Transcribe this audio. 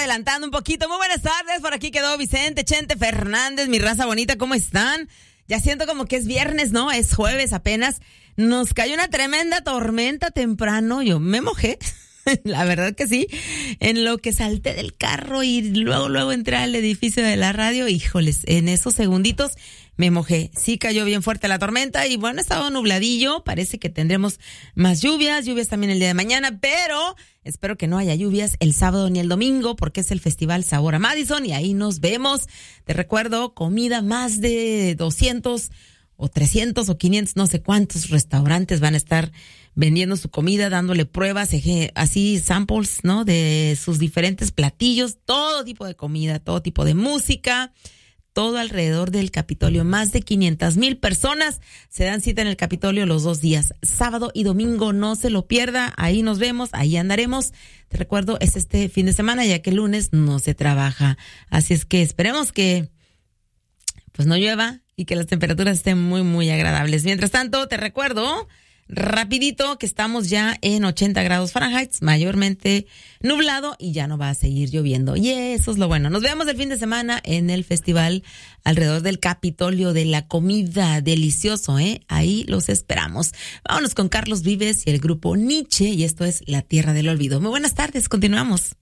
adelantando un poquito. Muy buenas tardes, por aquí quedó Vicente, Chente Fernández, mi raza bonita, ¿cómo están? Ya siento como que es viernes, ¿no? Es jueves apenas. Nos cayó una tremenda tormenta temprano, yo me mojé. La verdad que sí, en lo que salté del carro y luego entré al edificio de la radio, híjoles, en esos segunditos me mojé. Sí cayó bien fuerte la tormenta y bueno, ha estado nubladillo, parece que tendremos más lluvias también el día de mañana, pero espero que no haya lluvias el sábado ni el domingo porque es el Festival Sabor a Madison y ahí nos vemos. Te recuerdo, comida, más de 200 o 300 o 500, no sé cuántos restaurantes van a estar vendiendo su comida, dándole pruebas, así samples, ¿no? De sus diferentes platillos, todo tipo de comida, todo tipo de música, todo alrededor del Capitolio. Más de 500,000 personas se dan cita en el Capitolio los 2 días, sábado y domingo, no se lo pierda, ahí nos vemos, ahí andaremos. Te recuerdo, es este fin de semana, ya que el lunes no se trabaja, así es que esperemos que pues no llueva y que las temperaturas estén muy, muy agradables. Mientras tanto, te recuerdo rapidito que estamos ya en 80 grados Fahrenheit, mayormente nublado y ya no va a seguir lloviendo. Y eso es lo bueno. Nos vemos el fin de semana en el festival alrededor del Capitolio de la comida. Delicioso, ¿eh? Ahí los esperamos. Vámonos con Carlos Vives y el grupo Nietzsche y esto es La Tierra del Olvido. Muy buenas tardes, continuamos.